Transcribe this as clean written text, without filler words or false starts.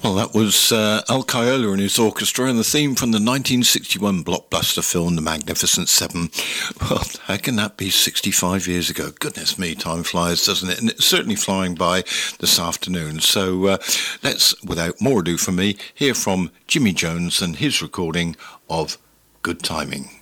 Well, that was Al Caiola and his orchestra, and the theme from the 1961 blockbuster film The Magnificent Seven. Well, how can that be 65 years ago? Goodness me, time flies, doesn't it? And it's certainly flying by this afternoon. So let's, without more ado from me, hear from Jimmy Jones and his recording of Good Timing.